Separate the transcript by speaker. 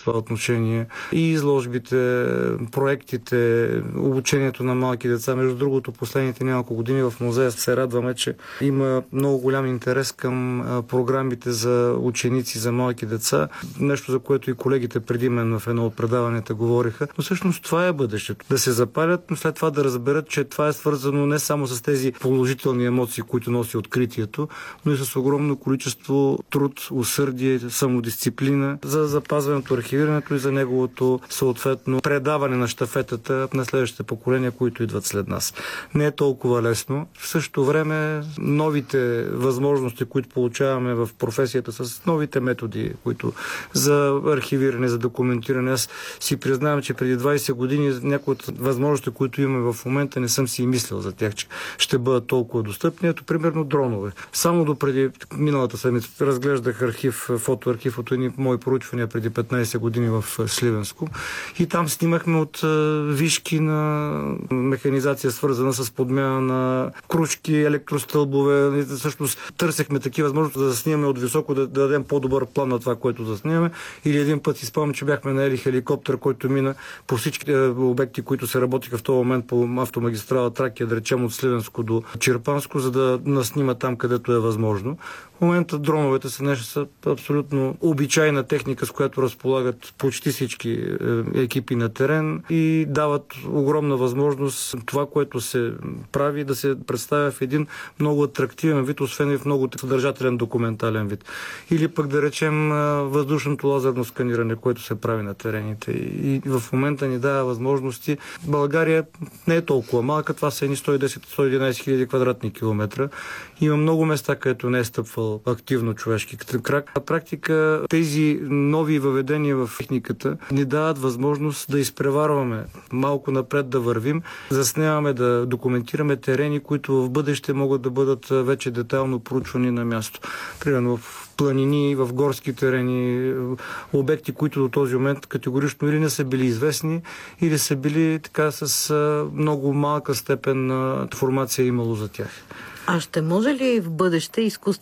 Speaker 1: това отношение. И изложбите, проектите, обучението на малки деца. Между другото, последните няколко години в музея се радваме, че има много голям интерес към програмите за ученици, за малки деца. Нещо, за което и колегите преди мен в едно от предаванията говориха. Но всъщност това е бъдещето. Да се запалят, но след това да разберат, че това е свързано не само с тези положителни емоции, които носи откритието, но и с огромно количество труд, усърдие, самодисциплина за запазването, архивирането и за неговото съответно предаване на щафетата на следващите поколения, които идват след нас. Не е толкова лесно. В същото време новите възможности, които получаваме в професията с новите методи, които за архивиране, за документиране. Аз си признавам, че преди 20 години някои от възможности, които имаме в момента, не съм си и мислил за тях, че ще бъдат толкова достъпни. Ето, примерно, дронове. Само допреди миналата седмица разглеждах фотоархив от едни мои проучвания преди 15 години в Сливенско и там снимахме от вишки на механизация, свързана с подмяна на кружки, електростълбове. Всъщност търсехме такива възможности да снимаме от високо, да дадем по-добър план на това, което да снимаме. Или един път си спомням, че бяхме наели хеликоптер, който мина по всички обекти, които се работиха в този момент по автомагистрала Тракия, да речем от Сливенско до Чирпанско, за да наснима там, където е възможно. В момента дроновете са абсолютно обичайна техника, с която разполагат почти всички екипи на терен и дават огромна възможност това, което се прави, да се представя в един много атрактивен вид, освен и в много съдържателен документален вид. Или пък да речем въздушното лазерно сканиране, което се прави на терените. И в момента ни дава възможности. България не е толкова малка, това са едни 110-111 хиляди квадратни километра. Има много места, където не е стъпвал активно човешки крак. На практика тези нови въведения в техниката ни дават възможност да изпреварваме, малко напред да вървим, заснемаме, да документираме терени, които в бъдеще могат да бъдат вече детайлно проучвани на място. Примерно в планини, в горски терени, обекти, които до този момент категорично или не са били известни, или са били така с много малка степен на информация имало за тях.
Speaker 2: А ще може ли в бъдеще изкуствено